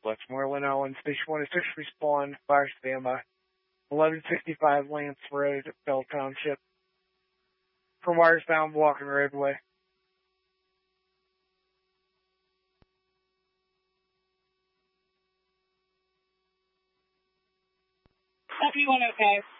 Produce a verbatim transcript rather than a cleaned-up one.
Complex, Moreland Island, Station one oh six, respawn, fire standby. eleven sixty-five Lance Road, Bell Township. From wires bound, walking roadway. F one oh five.